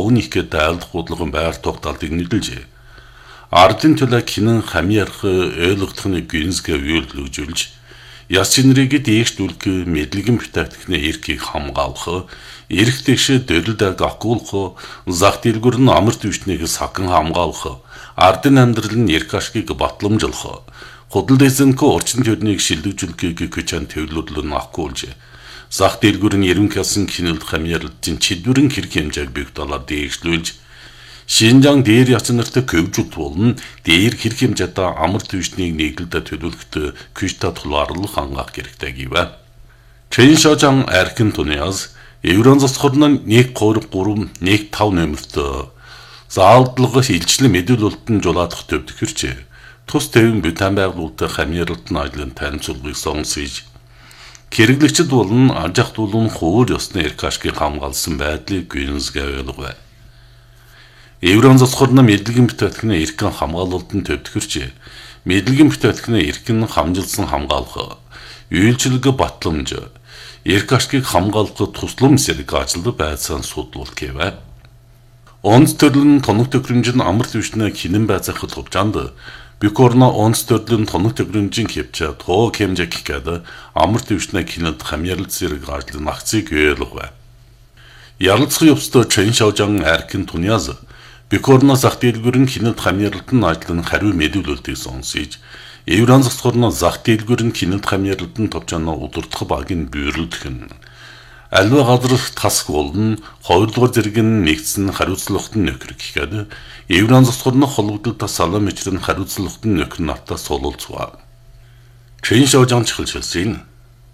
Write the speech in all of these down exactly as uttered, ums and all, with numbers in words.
овникэ даалдах бодлогон байр тогтоолтыг нийлжээ. Ардын төлөө кинэн хамьярх ойлгохны гүнзгэ үйлдэлжүүлж, яс чинрийг дээшлүүлэх мэдлэгэн бүтээгдэхний эрхийг хамгаалах, эрх тэгш дөрөлдөг агуулах, зах дэлгүүр нь амар түвшнийг саган хамгаалах, ардын амьдрал нь эрх ашгийг батламжуулах, худал дэсэнко орчин төрнийг шилжүүлэхийг хүчин төвлөрөл нь агуулж, зах дэлгүүр нь ерөнхий ясан кинэлд хамьярлалтын чидвэрэн хэрэг хэмжээг бигдолоор дээшлүүлж, Шинжаан дээр ясан нартай көвжүүд болон дээр хэрэг хэмжээтэй амар түвшнийг нийгэлдэ төлөвлөлтөд күштэй тулгаарлах хангах хэрэгтэй гэвэ. Chen Xiaozhang архин туниас Еврон засхорн нэг три три нэг пять нэмэрт заалдлага шилжлэн мэдүүлэлтэн жуулаадах төвдөхөрч тус төвийн бүтэн байгуулалтын хамьярлалтын ажлын танилцуулгыг сонсож хэрэглэгчд болон аж ахуй болон хууль ёсны эрх ашгийг хамгаалсан байдлыг гүнзгий ойлгов. Еврон засхорн мэдлэгэн бүтээгдэхний эрхийг хамгаалалтын төвдөхөрч мэдлэгэн бүтээгдэхний эрхийг хамжилсан хамгаалах, үйлчлэг батламж, эрх ашгийг хамгаалах туслам зэрэг ажил байцаан судлуулах гэвэ. Онц төрлийн тоног төхөөрөмжийн амар түвшний хинэн байцаах төвчанд Бикорно онц төрлийн тоног төхөөрөмжийн хэмжээ тоо хэмжээг гэхэд амар түвшний хинэд хамьярлал зэрэг ажлын акцийг ойлгов. Ярилцах явцдаа Chen Xiaozhang архин туниас Бикорно зах дэлгүүрийн хинэд хамьярлалтын ажлын хариу мэдүүлэлтийг сонсож, Еврон засхорно зах дэлгүүрийн хинэд хамьярлалтын товчооноо удирдах багийн бүйрэлдэх нь альва газар тасг болон хоёрдугаар зэргийн нэгдсэн хариуцлагын нөхөр гэхэд Еврон засхорно холбогдолтой салам мичрэн хариуцлагын нөхөр нартаа суулцгаа. Chen Xiaozhang чиглэлсэн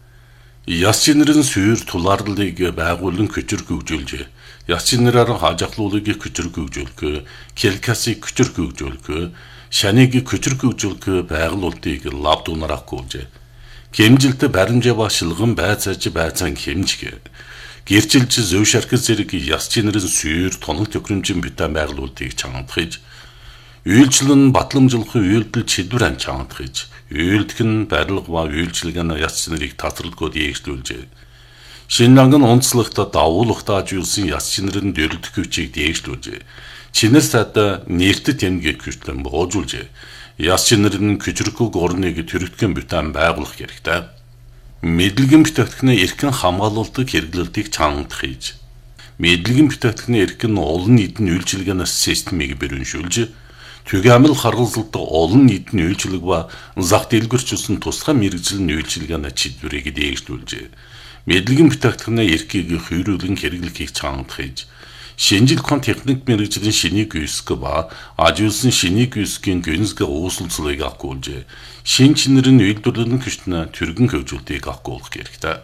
яс чинрийн сүйр тулаарлыг байгуулан хүчрэг хөгжүүлж, яс чинрээр хажаахлуулыг хүчрэг хөгжүүлэх, келкасыг хүчрэг хөгжүүлэх, шаныг хүчрэг хөгжүүлэх байгуулалтыг лавдуунаар агуулж, хэмжилт баримжаа ба шилгэн байцааж байцаан хэмжих, гэрчилж зөв шархи зэрэг яс чинрийн сүйр тоног төхөөрөмжийн бүтэн байгуулалтыг чангадахж, үйлчлэн батламжуулах үйлдэл чидвэр чангадахж, үйлдэх нь барилга ба үйлчлэгэн яс чинрийг татварлахад дээшлүүлж, шинжлэн онцлогтой давуулахтаа ажиулсан яс чинрийн дөрөлдөх хүчийг дээшлүүлж, чинэр сайд нэртэд тэмдэг хүчлэн боожуулж, яс чинрийн хүчрэггүй орныг төрөгдгөн бүтэн байгуулах хэрэгтэй. Мэдлэгэн бүтээгдэхний эрхэн хамгаалалтыг хэрэглэлтийг чангадах хийж, мэдлэгэн бүтээгдэхний эрхэн олон нийтийн үйлчилгээнээс системийг бэрэншүүлж, түгээмэл харгалзалтай олон нийтийн үйлчлэг ба зах дэлгэрчүүлсэн тусгай мэргэжлийн үйлчилгээний чидвэрийг дээшлүүлж, мэдлэгэн бүтээгдэхний эрхийг хөрвүүлэн хэрэглэхийг чангадах хийж, шинжил кон техник мэргэжлийн шинийг үүсгэх ба ажиулсан шинийг үүсгэхийн гүнзгий ууслцлыг агуулж, шин чинрийн үйлдвэрлэлийн хүчнээ түргэн хөгжүүлэлтийг агуулах хэрэгтэй.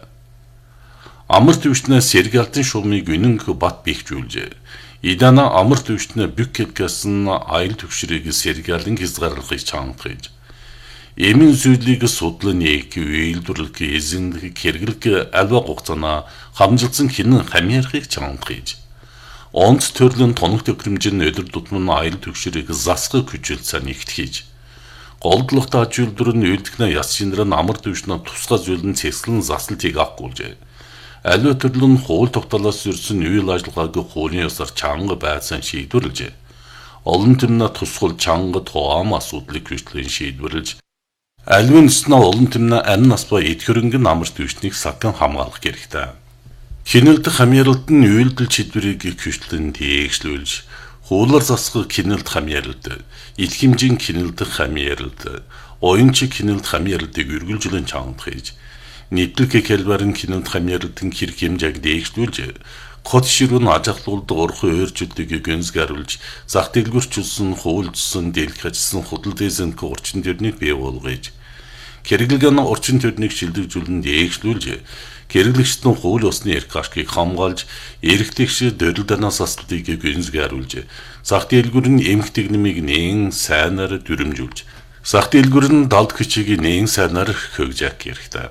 Амар түвшнээ сэргээлтийн шугамыг үнэнх бат бэхжүүлж, Идана амар түвшнээ бүк хэлкэсэн аял түвшрийг сэргээлэн хязгаарлахыг чангадах. Эмийн зүйлийг судлан нэг үйлдвэрлэх эзэнлэг хэрэглэх альва хугацаана хамжилсан хинэн хамьяарахыг чангадах. Онц төрлийн тоног төхөөрөмжийн өдөр тутмын аял түвшрийг засах хүчилсэн нэгтгэж, голдлогтой ажуулдвар нь үйлдэгнэ яс шинрэн амар түвшнээ тусгай зүйлэн цэцлэн заслтыг агуулж, аливаа төрлийн хууль тогтоолоос ирсэн үйл ажиллагаагийн хуулийн ёсоор чанга байцаан шийдвэрлэж, олон түмнээ тусгал чанга тоом асуудлыг хүчлэн шийдвэрлэж, аливаа нэснэ олон түмнээ ань нас ба эд хөрөнгөн амар түвшнийг саган хамгаалах хэрэгтэй. Хинэлд хамьярлалт нь үйлдэл чидвэрийг хүчлэн дээшлүүлж, хуулиар засах хинэлд хамьярлалт, ил хэмжээний хинэлд хамьярлалт, оюунчиг хинэлд хамьярлалтыг үргэлжлэн чангадах хийж, нийтлэг хэлбэрийн хинэлд хамьярлалтын хэрэг хэмжээг дээшлүүлж, код ширүүн аж ахуйлд урхан өөрчлөлтийг гүнзгийруулж, зах дэлгүүрчилсэн, хуулжсан, дэлгэжсэн худал дэсэнх орчин төрнийг бий болгож, хэрэглэгэн орчин төрнийг шилжүүлэн дээшлүүлж, хэрэглэгчдийн хууль ёсны эрх ашгийг хамгаалж, эрхтгч дөрөлдөнөөс асалтыг гүнзгийруулж, зах дэлгүүр нь эмх тэгнэмийг нээн сайнаар дүрмжүүлж, зах дэлгүүр нь далд хүчийг нээн сайнаар хөгжих хэрэгтэй.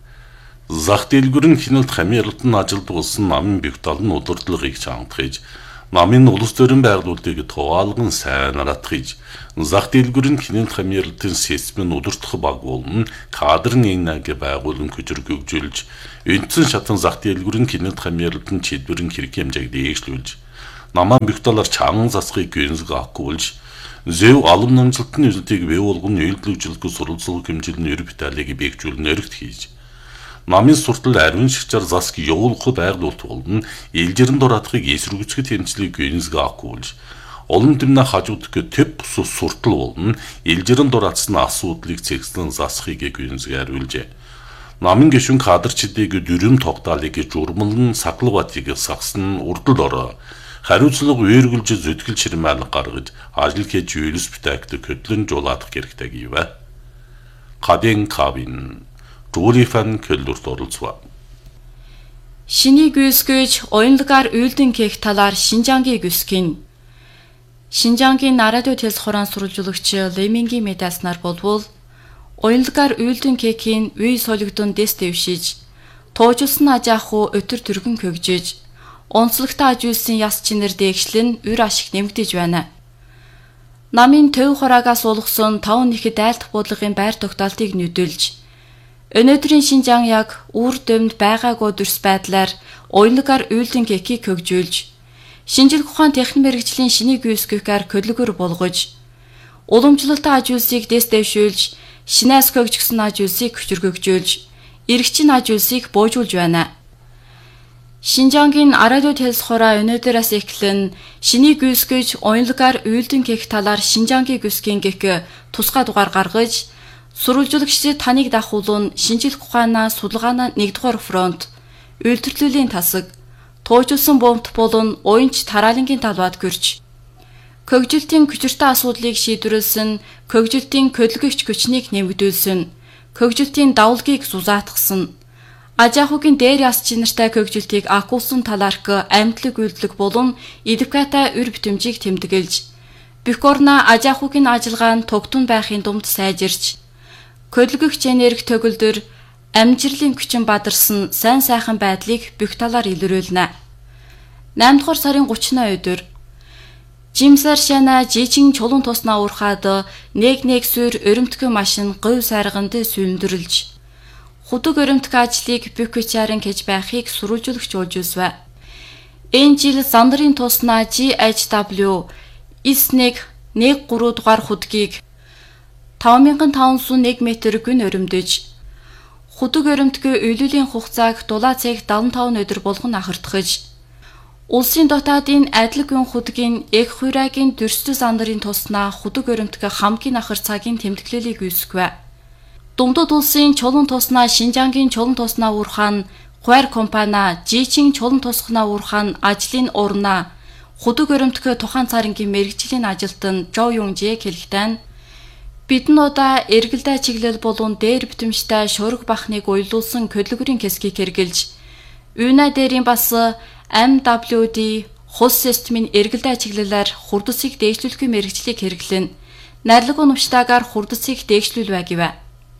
Зах дэлгүүр нь хинэлд хамьярлалтын ажилд болсон намын бигтал нь удирдлагыг чангадах, намын улс төрийн байгуулалтыг туваалган сайнаар атгах, зах дэлгүүр нь хинэлд хамьярлалтын системийн удирдах баг болон кадрын нэг байгуулан хүчрэг хөгжүүлж, үндсэн шатан зах дэлгүүр нь хинэлд хамьярлалтын чидвэрийн хэрэг хэмжээг дээшлүүлж, Наман бигталар чанган засгыг гүнзэг авахгүй болж зөв алам намжилтны үзэлтийг бий болгон үйлдвэрлэлгүй суралцлага хэмжээний эр биталийг биегжүүлэн өргөт хийж намын суртал ариун шигчаар засг явуулах байгуулалт болон элжирэн дораатхыг эсрэгцэхэд хэмжлийг гүнзэг авахгүй болж олон тэмнэ хажуудах төв бус суртал болон элжирэн дораатсны асуудлыг цэгцлэн засхыг гүнзэг хариулжээ. Намын гишүүн кадрчдыг дүрм тогтоолыг журмалн саклаватыг сагсан урдал ороо хариуцлага үергэлж зүтгэл чирмэл гаргаж ажил хийж үйлс битагт көтлөн жуулаадах хэрэгтэй гэвэ. Каден кабин Журифан көлдөрт оролцов. Шинийг гүйсгэж оюнлагаар үйлдэн кех талаар Шинжангийн гүйсгэн. Шинжангийн радио телс хорон сурвалжуулагч Лемингийн медалснаар болвол оюнлагаар үйлдэн кекийн үе солигдон дэс дэвшиж, туужулсан ажааху өтөр түргэн көгжиж, онцлогтой ажуулсан яс чинэр дээгшлэн үр ашиг нэмэгдэж байна. Намын төв хораагаас уулгасан таван нэхэд айлтах бодлогын байр тогтоолтыг нүүдэлж, өнөөдрийн Шинжаан яг үр дүмд байгаагүй дүрс байдлаар оюнлагаар үйлдэн кекийг хөгжүүлж, шинжлэх ухаан техник мэргэжлийн шинийг гүйцэтгэхээр хөдөлгөөр болгож, уламжлалтай ажуулсыг дэс дэвшүүлж, шинээс хөгжсөн ажуулсыг хүчрхэгжүүлж, эргэжин ажуулсыг буужуулж байна. Шинжангийн радио телс хороо өнөөдрөөс эхлэн шинийг гүйцэтгэж оюнлагаар үйлдэн кек талаар Шинжангийн гүйцэтгэн гэх тусгай дугаар гаргаж, сурвалжуулагчид таныг дахуулан шинжлэх ухаанаа судалгаанаа нэгдүгээр фронт, үйлдвэрлэлийн тасаг, туужулсан бомбт болон уянч тараалангийн талбайд гөрч, хөгжилтийн хүчиртэй асуудлыг шийдвэрлсэн, хөгжилтийн хөдөлгөгч хүчнийг нэмэгдүүлсэн, хөгжилтийн давлгийг сузаатгсан, ажаахугийн дээр яс чинартай хөгжилтийг акуулсан талаарх амьдлаг үйлдэлэг болон эдвокатай үр бүтэмжийг тэмдэглэж, Бюкорна ажаахугийн ажиллагаа нь тогтун байхын думд сайжирч, хөдөлгөгч энерги төгөлдөр амжилтын хүчин бадарсан сайн сайхан байдлыг бүх талаар илрүүлнэ. найман дугаар сарын гуравны өдөр Жимсар шана жичин чулуун туснаа уурхаад нэг нэг сүр өрөмтгөө машин говь сайрганд сүлэндэрлж худаг өрөмтгөө ажлыг бюкчарын гэж байхыг сурвалжуулагч уулжуулсвэ. Энэ жил Сандарын туснаа G H W эс-нэг нэг гурав дугаар худгийг таван мянган таван сая нэг метр гүн өрөмдөж, худаг өрөмтгөө үйлүүлийн хугацааг дулаан цаг дааван таван өдөр болгон ахардахж, улсын дотоодын адил гүн худгийн эх хуйрагийн дүрстэй Сандарын туснаа худаг өрөмтгөө хамгийн ахар цагийн тэмдэглэлийг үүсгэв. Дундад улсын чулуун туснаа Шинжангийн чулуун туснаа уурхаан Хуайр компани Жичин чулуун тусгнаа уурхаан ажлын урнаа худаг өрөмтгөө тухайн цаарингийн мэргэжлийн ажилтан Жоо Юнжэ хэлэхдээ бидэн удаа эргэлдэй чиглэл болон дээр битэмжтэй шураг бахныг уйлуулсан хөдөлгөрийн кескийг хэрглэж, Уна дээрийн бас эм дабл ю ди хус системийн эргэлдэй чиглэлээр хурдсыг дээшлүүлэхүйн мэргэжлийг хэрэглэн, найрлаг унамштайгаар хурдсыг дээшлүүлвэ гэв.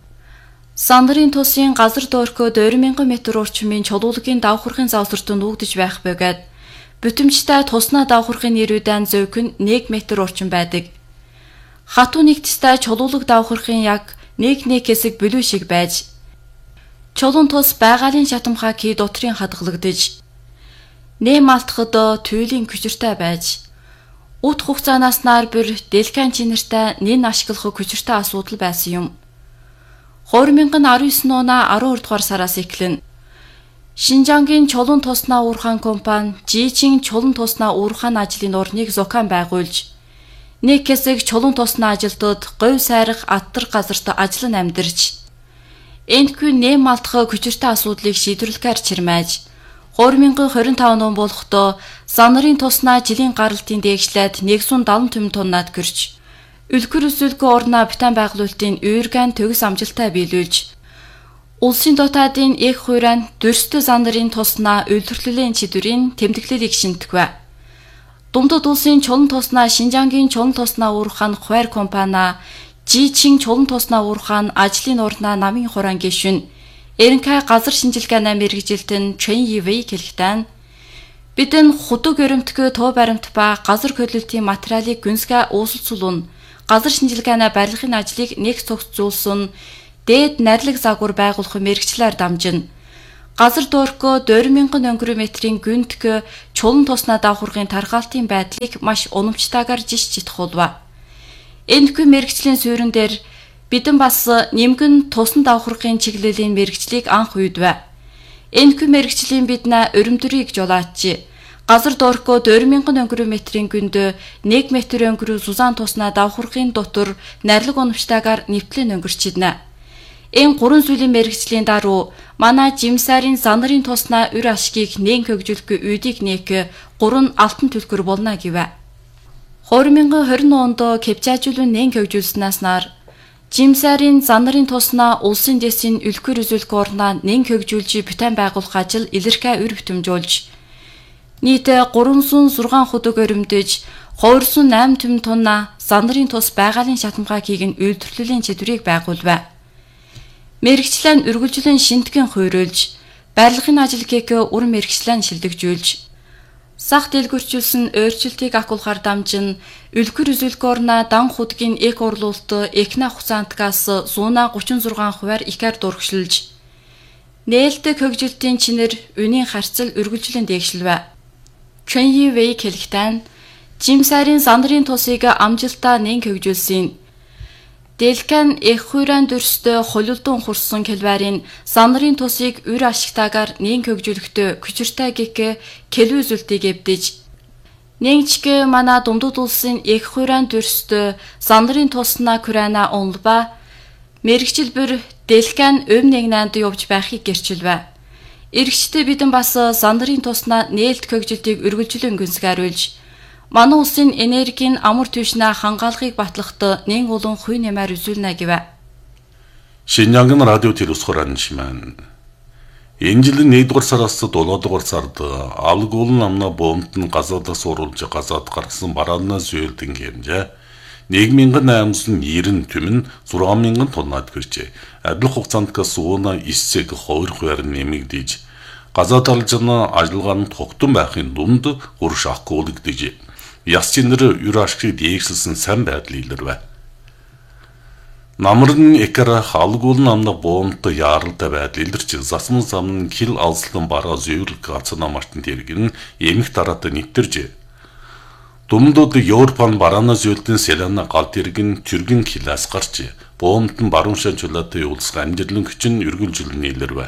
Сандарын тусын газар дөөрхөө две мянган метр орчмын чулуулагын давхархын завсарт нүүгдэж байх бөгөөд, бүтэмжтэй туснаа давхархын нэрүүдэн зөөх нь нэг метр орчим байдаг. Хатуу нэгтстэй чулуулаг давхархын яг нэг нэг хэсэг бүлүү шиг байж, чулуун тус байгалийн шатамхаа ки дотрын хадгалагдаж, нэм алтхад туйлын хүчиртэй байж, ут хугацаанаас нар бүр делкан чинэртэй нэн ашиглах хүчиртэй асуудал байсан юм. две тысячи десять оноо twelve дугаар сараас эхлэн Шинжангийн чулуун туснаа уурхаан компани Жичин чулуун туснаа уурхаан ажлын орныг зохион байгуулж, нэг хэсэг чулуун туснаа ажилтнууд говь сайрах аттар газарт ажиллан амьдарч, энэхүү нэм алтхаа хүчиртэй асуудлыг шийдвэрлэхээр чирмээж, две тысячи twenty-five он болохдоо Санарын туснаа жилийн гаралтын дээгшлээд one hundred seventy төм тоннад гэрч, үлгэр өсөлгөө орноо битан байгуулалтын уурган төгс амжилттай биелүүлж, улсын дотоодын эх хуйраан дүрстэй Санарын туснаа үйлдвэрлэлийн чидүрийн тэмдэглэлийг шинтгэв. Дундад улсын чулуун туснаа Шинжангийн чулуун туснаа уурхаан Хуайр компани Жичин чулуун туснаа уурхаан ажлын урнаа намын хураан гишүүн Эренкай газар шинжилгээний мэргэжилтэн Чэн Ивэй хэлэхдээ бидэн худаг өрөмтгөө туу баримт ба газар хөдлөлтийн материалыг гүнзгий уусалцуулна, газар шинжилгээний барилгын ажлыг нэг цогцолжуулсан дээд найрлаг загвар байгуулах мэргэжлээр дамжина. газар доорхгоо двадцать мянган өнгөрөө метрийн гүнтг чулан туснаа давхургын тархаалтын байдлыг маш уламжтайгаар жиш житхуулва. Энэхүү мэрэгжлийн суурин дээр бидэн бас нэмгэн тусан давхургын чиглэлийн мэрэгжлийг анх үйдвэ. Энэхүү мэрэгжлийн биднэ өрөмдөрийг жолаачи. Газар доорхгоо двадцать мянган өнгөрөө метрийн гүнд нэг метр өнгөрөө сузаан туснаа давхургын дотор нарилга уламжтайгаар нэвтлэн өнгөрчиднэ. Энэ гурван зүйлийн мэрэгжлийн даруй манай жимсарын занарын туснаа үр ашгийг нээн хөгжүүлэх үйдийг нээх гурван алтан түлхэр болно гэвэ. двадцать двадцать онд кепчажуулын нээн хөгжүүлснээс нар жимсарын занарын туснаа улсын дэсийн үлгэр үзүүлэх орноо нээн хөгжүүлж бүтээн байгуулах ажил илэрхий үр бүтэмжүүлж нийт гуравсан шугам худаг өрөмдөж хувирсан восемь түмэн тонна занарын тус байгалийн шатамгаагийг нь үйлдвэрлэлийн чиглэлийг байгуулва. Мэргэжлэн үргэлжлэн шинтгэн хуйруулж, барилгын ажил гээх үр мэргэжлэн шилдэгжүүлж, сах дэлгүрчүүлсэн өөрчлөлтийг агуулгаар дамжин, үлгэр үзүүлэх орноо дан худгийн эк орлуулалт экна хугацаантгаас сууна гучин зургаан хувиар ихээр дургшилж, нээлттэй хөгжилтийн чинэр үнийн харьцал үргэлжлэн дээгшилвэ. Кэньи Вэй хэлэхдээ жимсарын сандрын тусыг амжилтаа нээн хөгжүүлсэн. Дэлхэн их хуйран дүрстэй холилдон хурсан келварын сандрын тусыг үр ашигтайгаар нээн хөгжүүлэхдээ күчиртэй гэх келүү зүйлтийг эвдэж нэгчгэ мана думдууд улсын их хуйран дүрстэй сандрын туснаа күрана онлба мэрэгчил бүр дэлхэн өв нэгнанд явж байхыг гэрчилвэ. Иргэжтэй бидэн бас сандрын туснаа нээлт хөгжилтийг үргэлжлэн гүнзгийруулж манай улсын энергийн амар түвшнээ хангаалгыг батлахад нэн улан хуй нэмээр үзүүлнэ гэвэ. Шинжангийн радио телевизээр аншиман. Энэ жилийн нэгдүгээр сараас долоодугаар сард алгуулн намна бомбд нь газаадаас уруулж газаад гаргасан бараанаа зөөлдөн хэмжээ нэг мянган аймагсан нэрэн түмэн зургаан мянган тоннад гэрчээ. Адил хугацаанд сууна эсцэг хоёр хувиар нэмэгдэж газаад алжны ажиллагаанд тогтун байхын дунд гур шахгуулагдж яс чинэр юр ашгийг дээгсэлсэн сайн байдал илэрвэ. Намрын экара халгуул намна боомт яаралтай байдал илэрч засман замн хил алслан бараа зөөлөх гацна мартын тэргэн эмх дараатай нэвтэрж думдууд Европын бараана зөөлтөн селана гал тэргэн түргэн хилаас гарч боомт нь баруун шан чулаатай уулзах амжилтлан хүчин үргэлжлэн илэрвэ.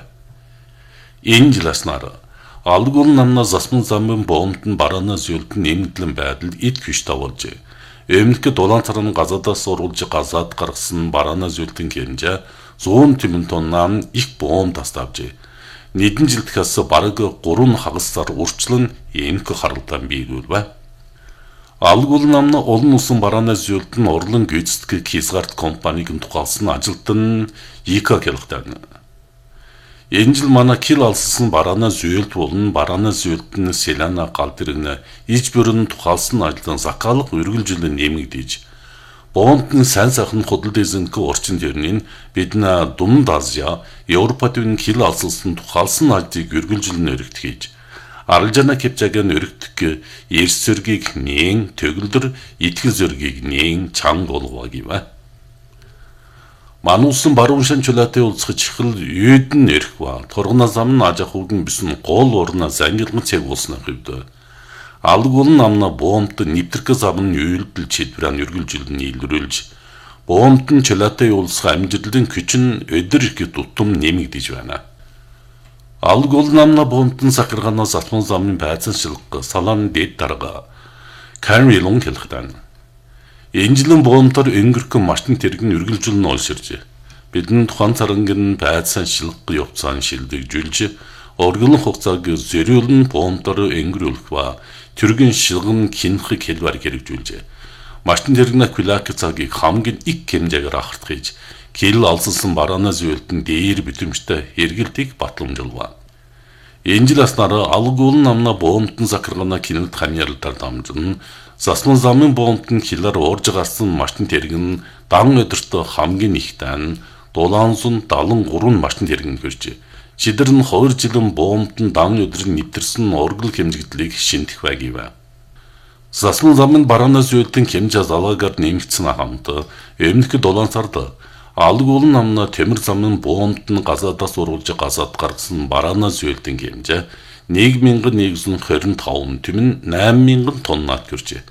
Энэ жиласнаар алгуул намна засман замын боомт нь бараана зөөлтөн нэмэгдлэн байдал эд хүч тавуулж Эмнэхэд дулаан царан газаадаас уруулж газаад гаргасан бараана зөөлтөн хэмжээ сто түмэн тоннаа их боом тастаавж нэгэн жилдхээс бараг гурван хагасаар урчлан эмх харалтан биелүүлвэ. Алгуул намна олон улсын бараана зөөлтөн урлан гүйцэтгэх Хизгард компаниг тухайлсан ажилтан ИК хэлэхдээ энэ жил манай кил алсан бараана зөөлт болон бараана зөөлтөн селана гал дэрэгнэ иж бүрэн тухайлсан ажилтан закалах үргэлжлэн нэмэгдэж боомтны сайн сайхан худал дэзэнх орчин тэрний биднэ Дунд Азия Европод үн кил алсан тухайлсан ажлыг үргэлжлэн өргөтгийж аралжана кепчагийн өргөтгөх эрс зөргийг нээн төгөлдөр итгэл зөргийг нээн чанг болгоо гэвэ. Мануусан баруун шан чулаатай уулзах чихэл юудэн нэрх ба тургана зам нь аж ахуйн бисэн гол урна зангилган цэг болсны хувьд алгуул намна боомт нэвтрэх зам нь үйлдэл чидвран үргэлжлэн нийлрүүлж боомт нь чулаатай уулзах амжилтын хүч нь өдөр их тутам нэмэгдэж байна. Алгуул намна боомт нь сахарганаас атман замын байцан шилг салан дэд дарга Кармилон хэлэхдээ энэ жилийн боомтор өнгөрөх машин тэргэн үргэлжлэн олширж бидний тухайн царангийн байцаан шилг явцаан шилдэгжүүлж оргилон хугацааг зөриөлн боомтор өнгөрүүлэх ба тэргийн шилгэн кинх хэлбэр хэрэгжүүлж машин тэргэн квилак цагийг хамгийн их хэмжээгээр ахардахж кил алсалсан бараана зөөлтөн дээр битэмжтэй хэрэгэлтийг батламжуулва. Энэ жил аснаар алгуул намна боомтон сахаргана кинэлт хамьярлалтаар дамжин засман замын боомтон хилээр уурж гарсан машин тэргэн дан өдөрт хамгийн ихтэн дулаанзун дадлан гурван машин тэргэн хөрж шидэр нь хоёр жилийн боомтон дан өдрийн нэвтэрсэн оргил хэмжигдлийг шинтэх байгивэ. Засман замын бараана зөөлтөн хэмжээ залгаагаар нэмэгдсэн хамт эмнэх дулаан цард Алг олон намна Тэмэр замын буунд нь газаадаас ургуулж газаад гаргасан бараанаас үйлдэн хэмжээ нэг мянган нэгдүгээр хорин таван түмэн найман мянган тоннаад хүрчээ.